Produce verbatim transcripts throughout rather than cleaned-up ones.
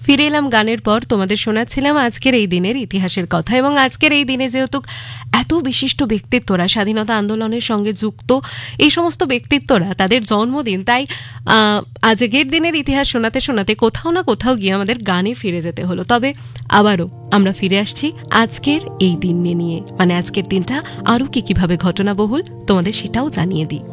ফিরে এলাম গানের পর। তোমাদের শোনাচ্ছিলাম আজকের এই দিনের ইতিহাসের কথা, এবং আজকের এই দিনে যেহেতু এত বিশিষ্ট ব্যক্তিত্বরা স্বাধীনতা আন্দোলনের সঙ্গে যুক্ত, এই সমস্ত ব্যক্তিত্বরা তাদের জন্মদিন, তাই আজকের দিনের ইতিহাস শোনাতে শোনাতে কোথাও না কোথাও গিয়ে আমাদের গানে ফিরে যেতে হলো। তবে আবারও আমরা ফিরে আসছি আজকের এই দিন নিয়ে, মানে আজকের দিনটা আরও কি কিভাবে ঘটনাবহুল তোমাদের সেটাও জানিয়ে দিই।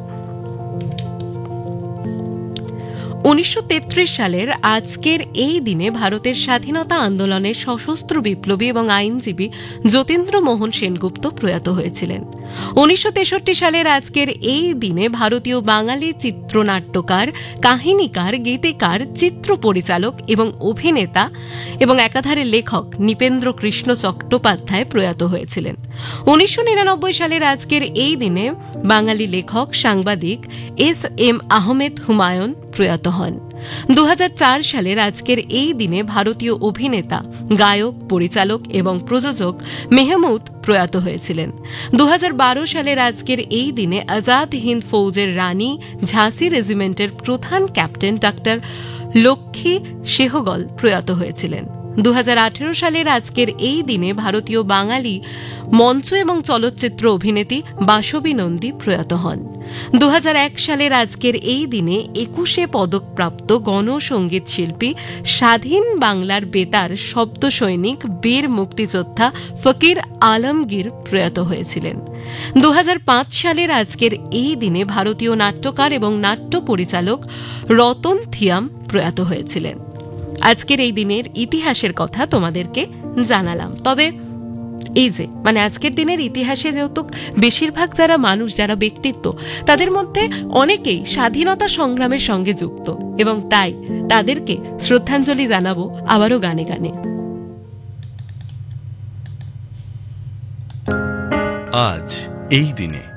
উনিশশো তেত্রিশ সালের আজকের এই দিনে ভারতের স্বাধীনতা আন্দোলনের সশস্ত্র বিপ্লবী এবং আইনজীবী যতীন্দ্র মোহন সেনগুপ্ত প্রয়াত হয়েছিলেন। উনিশশো তেষট্টি সালের আজকের এই দিনে ভারতীয় বাঙালি চিত্রনাট্যকার, কাহিনীকার, গীতিকার, চিত্র পরিচালক এবং অভিনেতা এবং একাধারে লেখক নৃপেন্দ্র কৃষ্ণ চট্টোপাধ্যায় প্রয়াত হয়েছিলেন। উনিশশো নিরানব্বই সালের আজকের এই দিনে বাঙালি লেখক, সাংবাদিক এস এম আহমেদ হুমায়ুন প্রয়াত হন। দু হাজার চার সালের আজকের এই দিনে ভারতীয় অভিনেতা, গায়ক, পরিচালক এবং প্রযোজক মেহমুদ প্রয়াত হয়েছিলেন। দু হাজার বারো সালের আজকের এই দিনে আজাদ হিন্দ ফৌজের রানী ঝাঁসি রেজিমেন্টের প্রধান ক্যাপ্টেন ডাক্তার লক্ষ্মী সেহগল প্রয়াত হয়েছিলেন। দু হাজার আঠেরো সালের আজকের এই দিনে ভারতীয় বাঙালি মঞ্চ এবং চলচ্চিত্র অভিনেত্রী বাসবী নন্দী প্রয়াত হন। দু হাজার এক সালের আজকের এই দিনে একুশে পদকপ্রাপ্ত গণসঙ্গীত শিল্পী, স্বাধীন বাংলার বেতার শব্দ সৈনিক, বীর মুক্তিযোদ্ধা ফকির আলমগীর প্রয়াত হয়েছিলেন। দু হাজার পাঁচ সালের আজকের এই দিনে ভারতীয় নাট্যকার এবং নাট্য পরিচালক রতন থিয়াম প্রয়াত হয়েছিলেন। আজকের এই দিনের ইতিহাসের কথা তোমাদেরকে জানালাম। তবে এই যে মানে আজকের দিনের ইতিহাসে যেহেতু বেশিরভাগ যারা মানুষ, যারা ব্যক্তিত্ব, তাদের মধ্যে অনেকেই স্বাধীনতা সংগ্রামের সঙ্গে যুক্ত, এবং তাই তাদেরকে শ্রদ্ধাঞ্জলি জানাবো আবারও গানে গানে। আজ এই দিনে